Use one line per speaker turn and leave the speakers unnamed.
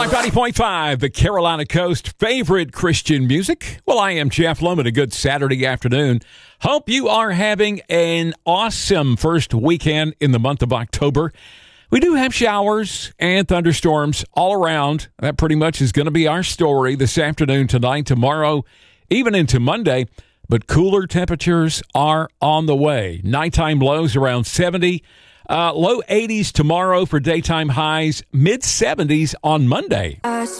Life 90.5, the Carolina Coast favorite Christian music. Well, I am Jeff Loman. A good Saturday afternoon. Hope you are having an awesome first weekend in the month of October. We do have showers and thunderstorms all around. That pretty much is going to be our story this afternoon, tonight, tomorrow, even into Monday. But cooler temperatures are on the way. Nighttime lows around 70. Low 80s tomorrow for daytime highs. Mid 70s on Monday.